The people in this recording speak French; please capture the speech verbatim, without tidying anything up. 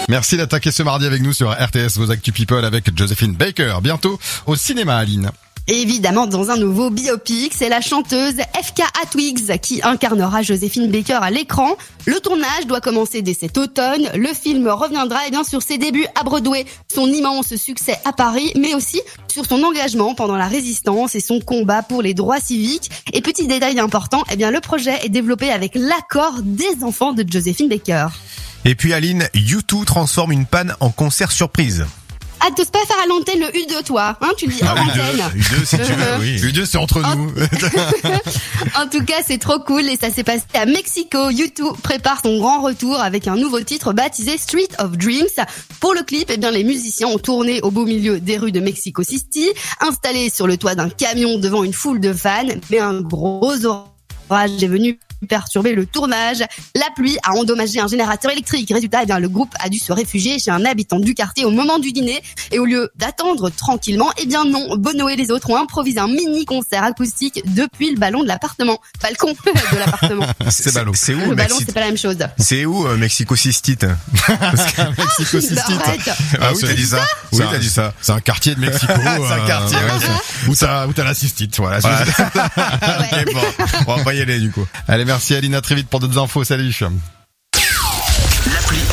Merci d'attaquer ce mardi avec nous sur R T S, vos Actu People avec Joséphine Baker. Bientôt au cinéma, Aline. Évidemment, dans un nouveau biopic, c'est la chanteuse F K Twigs qui incarnera Joséphine Baker à l'écran. Le tournage doit commencer dès cet automne. Le film reviendra eh bien sur ses débuts à Broadway, son immense succès à Paris, mais aussi sur son engagement pendant la résistance et son combat pour les droits civiques. Et petit détail important, eh bien le projet est développé avec l'accord des enfants de Joséphine Baker. Et puis Aline, U deux transforme une panne en concert surprise. Ah, t'oses pas faire à l'antenne le U deux, toi, hein, tu le dis hors antenne. U deux, si tu veux, oui. U deux, c'est entre nous. En tout cas, c'est trop cool et ça s'est passé à Mexico. U deux prépare son grand retour avec un nouveau titre baptisé Street of Dreams. Pour le clip, eh bien, les musiciens ont tourné au beau milieu des rues de Mexico City, installés sur le toit d'un camion devant une foule de fans, mais un gros orage est venu perturber le tournage. La pluie a endommagé un générateur électrique. Résultat, eh bien, le groupe a dû se réfugier chez un habitant du quartier au moment du dîner. Et au lieu d'attendre tranquillement, eh bien non, Bono et les autres ont improvisé un mini concert acoustique depuis le ballon de l'appartement. Balcon de l'appartement. C'est ballon. C'est où, Le ballon, Mexi- c'est pas la même chose. C'est où, euh, Mexico City? Mexico City. Arrête. Ah oui, t'as dit ça? Oui, t'as dit ça. C'est un quartier de Mexico. C'est un quartier, euh, ouais. c'est- Où t'as, où t'as la cystite, voilà. Voilà. Ok, bon. On va pas y aller, du coup. Allez, merci Aline, à très vite pour d'autres infos. Salut.